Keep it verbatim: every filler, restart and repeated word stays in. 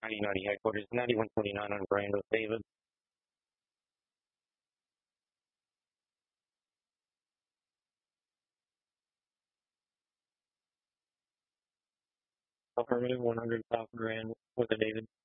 Naughty Naughty headquarters, ninety-one twenty-nine on Brand with David. Affirmative, one hundred South Grand with a David.